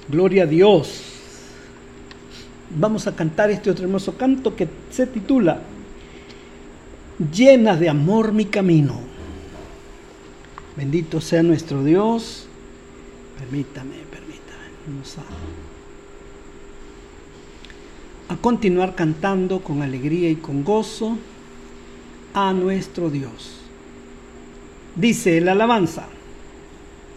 Gloria a Dios. Vamos a cantar este otro hermoso canto que se titula Llena de amor mi camino. Bendito sea nuestro Dios. Permítame. Vamos a continuar cantando con alegría y con gozo a nuestro Dios. Dice la alabanza.